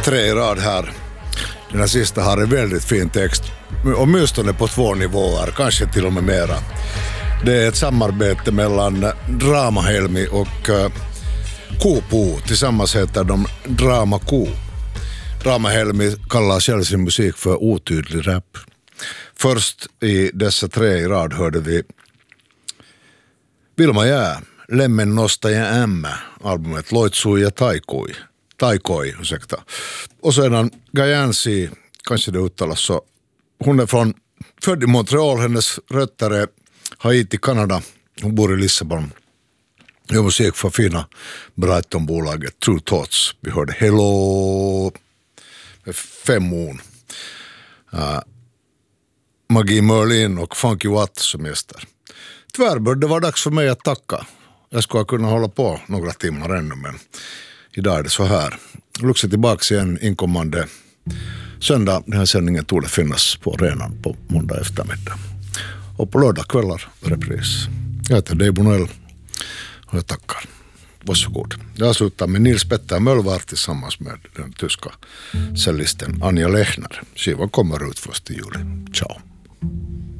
3 i rad här. Den här sista har en väldigt fin text. Åtminstone på 2 nivåer, kanske till och med mera. Det är ett samarbete mellan Dramahelmi och Kopo. Tillsammans heter de Drama Ko. Dramahelmi kallar själv sin musik för otydlig rap. Först i dessa 3 i rad hörde vi Vilma Jää, Lemmen nostaja ämmä, albumet Loitsuja Taikoi, ursäkta. Och sedan Gayansi, kanske det uttalas så. Hon är född i Montreal, hennes rötter är Haiti, Kanada. Hon bor i Lissabon. Gör musik för fina Brighton-bolaget True Thoughts. Vi hörde Hello med 5 ord. Maggie Merlin och Funky Watt som gäster. Tyvärr bör det vara dags för mig att tacka. Jag skulle kunna hålla på några timmar ännu, men idag är det så här. Luxa tillbaka igen inkommande söndag. Den här sändningen tog det finnas på arenan på måndag eftermiddag. Och på lördag kvällar repris. Jag heter Dave Bonell och jag tackar. Varsågod. Jag slutar med Nils Petter Möllvar tillsammans med den tyska cellisten Anja Lechner. Skivan kommer ut 1 juli. Ciao.